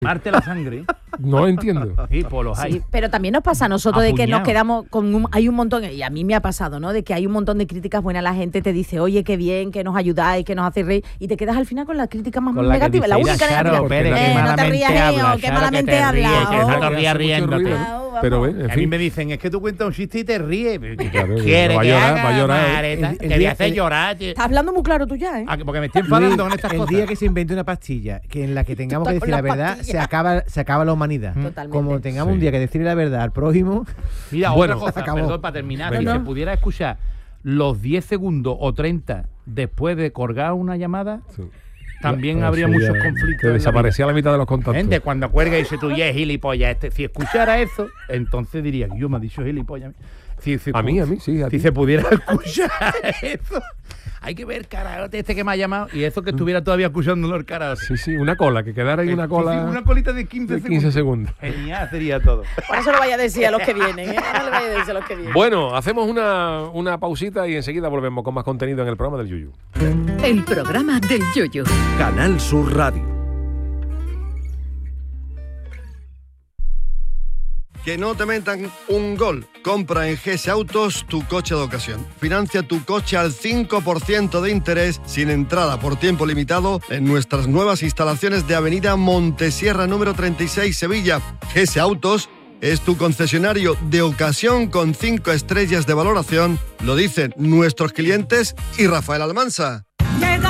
Parte la sangre. No entiendo. Sí, pues los hay. Sí, pero también nos pasa a nosotros de que nos Apuñado. quedamos con hay un montón, y a mí me ha pasado, ¿no? De que hay un montón de críticas buenas, la gente te dice, oye, qué bien, que nos ayudáis, que nos hacéis reír, y te quedas al final con la crítica más Con la que negativa, dice, la "Mira, única Charo negativa. Pérez, que no te malamente rías, habla, Eo, que Charo, malamente que te habla. ríes, que Oh. no te rías riéndote". Vamos. Pero en A mí fin. me dicen, es que tú cuentas un chiste y te ríes. Claro, ¿Quieres va a que llorar, haga, va a llorar. Mareta? El Que voy día- a hacer el- llorar. Che. Estás hablando muy claro tú ya, ¿eh? Ah, porque me estoy enfadando con estas el cosas. día que se invente una pastilla que en la que tengamos que estás decir con la las verdad, pastillas. se acaba la humanidad. Totalmente. Como tengamos un Sí. día que decirle la verdad al prójimo, Mira, Bueno, otra cosa, acabó. perdón, para terminar, Venga. si se pudiera escuchar los 10 segundos o 30 después de colgar una llamada, Sí. también Eso habría ya- muchos que conflictos. en la desaparecía la mitad de los vida. contactos. Gente, cuando cuelga y dice tú, ya es gilipollas. Si escuchara eso, entonces diría, yo me ha dicho gilipollas. Si A mí, sí. A Si ti. se pudiera escuchar eso. Hay que ver el caraote este que me ha llamado y eso que estuviera todavía escuchándolo el karaote. Sí, sí, una cola, que quedara ahí una cola Una colita de 15 de 15 segundos. Genial sería todo. Por eso lo vaya a decir a los que vienen, ¿eh? No lo vaya a decir a los que vienen. Bueno, hacemos una pausita y enseguida volvemos con más contenido en el programa del Yuyu. El programa del Yoyo. Canal Sur Radio. Que no te metan un gol. Compra en GS Autos tu coche de ocasión. Financia tu coche al 5% de interés sin entrada por tiempo limitado en nuestras nuevas instalaciones de Avenida Montesierra número 36 Sevilla. GS Autos es tu concesionario de ocasión con 5 estrellas de valoración. Lo dicen nuestros clientes y Rafael Almansa.